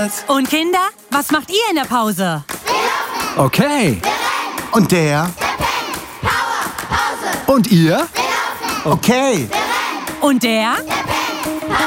Vorwärts. Und Kinder, was macht ihr in der Pause? Okay. Und der? Und ihr? Okay. Und der? Der